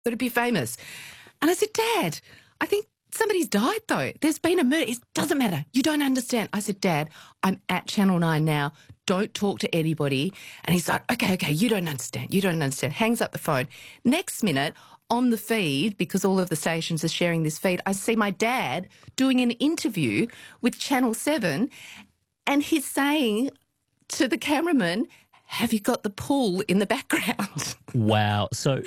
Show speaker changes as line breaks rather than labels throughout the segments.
got to be famous. And I said, Dad, I think somebody's died though. There's been a murder. It doesn't matter. You don't understand. I said, Dad, I'm at Channel 9 now. Don't talk to anybody. And he's like, okay, you don't understand. You don't understand. Hangs up the phone. Next minute, on the feed, because all of the stations are sharing this feed, I see my dad doing an interview with Channel 7, and he's saying to the cameraman, have you got the pool in the background?
Wow. So...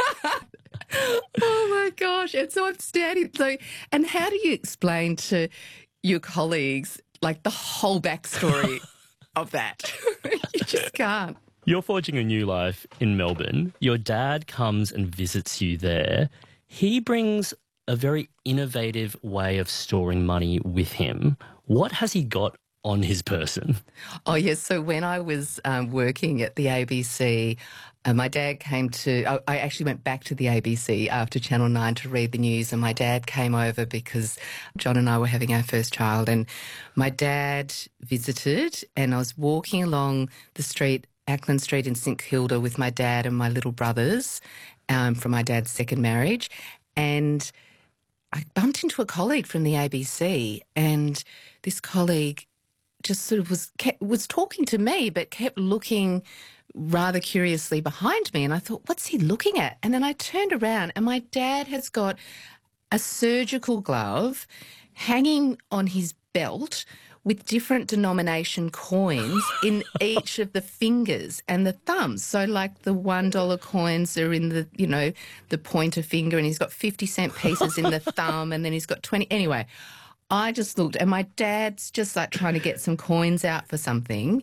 Oh, my gosh. And so I'm standing. So, and how do you explain to your colleagues, like, the whole backstory of that? You just can't.
You're forging a new life in Melbourne. Your dad comes and visits you there. He brings a very innovative way of storing money with him. What has he got on his person?
Oh, yes. So when I was working at the ABC, my dad came to... I actually went back to the ABC after Channel 9 to read the news, and my dad came over because John and I were having our first child, and my dad visited, and I was walking along the street, Ackland Street in St Kilda, with my dad and my little brothers from my dad's second marriage, and I bumped into a colleague from the ABC, and this colleague just sort of was talking to me but kept looking rather curiously behind me, and I thought, what's he looking at? And then I turned around, and my dad has got a surgical glove hanging on his belt with different denomination coins in each of the fingers and the thumbs. So like the $1 coins are in the, you know, the pointer finger, and he's got 50-cent pieces in the thumb, and then he's got 20. Anyway, I just looked, and my dad's just like trying to get some coins out for something.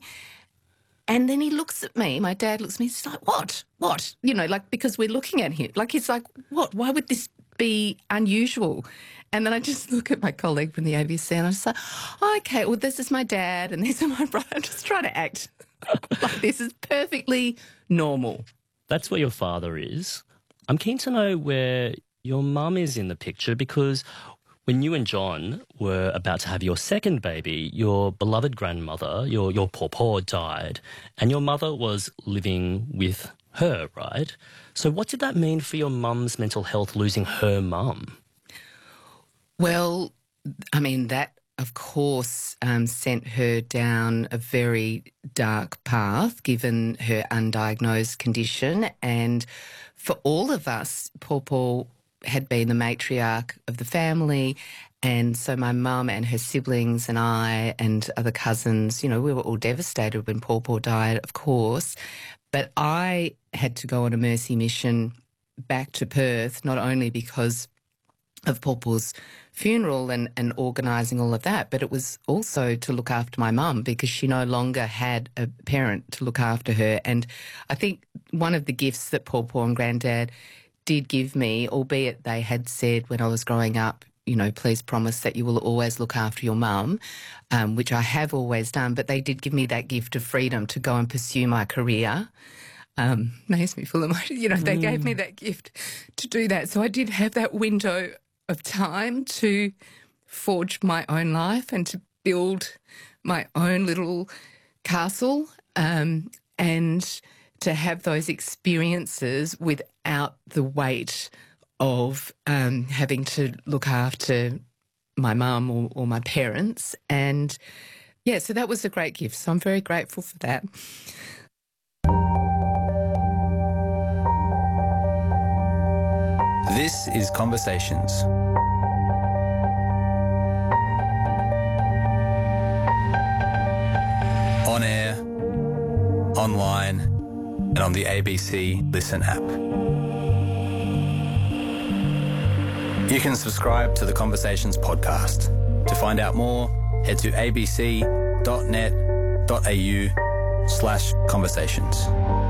And then he looks at me, my dad looks at me, he's like, what? You know, like, because we're looking at him. Like, he's like, what? Why would this be unusual? And then I just look at my colleague from the ABC, and I just like, oh, okay, well, this is my dad and this is my brother. I'm just trying to act like this is perfectly normal.
That's where your father is. I'm keen to know where your mum is in the picture, because when you and John were about to have your second baby, your beloved grandmother, your pawpaw, died, and your mother was living with her, right? So what did that mean for your mum's mental health, losing her mum?
Well, I mean, that, of course, sent her down a very dark path, given her undiagnosed condition. And for all of us, Pawpaw had been the matriarch of the family, and so my mum and her siblings and I and other cousins, you know, we were all devastated when Pawpaw died, of course. But I had to go on a mercy mission back to Perth, not only because of Pawpaw's funeral and organising all of that, but it was also to look after my mum, because she no longer had a parent to look after her. And I think one of the gifts that Pawpaw and Granddad did give me, albeit they had said when I was growing up, you know, please promise that you will always look after your mum, which I have always done, but they did give me that gift of freedom to go and pursue my career. Makes me feel emotional. You know, they gave me that gift to do that. So I did have that window of time to forge my own life and to build my own little castle, and to have those experiences without the weight of having to look after my mum or my parents. And, yeah, so that was a great gift. So I'm very grateful for that.
This is Conversations. On air, online, and on the ABC Listen app. You can subscribe to the Conversations podcast. To find out more, head to abc.net.au/conversations.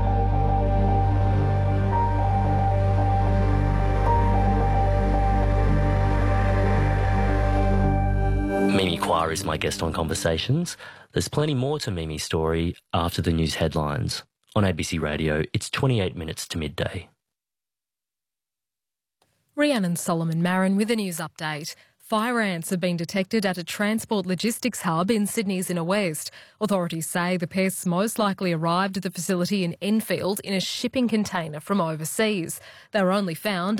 Mimi Kwa is my guest on Conversations. There's plenty more to Mimi's story after the news headlines. On ABC Radio, it's 28 minutes to midday.
Rhiannon Solomon Marin with a news update. Fire ants have been detected at a transport logistics hub in Sydney's Inner West. Authorities say the pests most likely arrived at the facility in Enfield in a shipping container from overseas. They were only found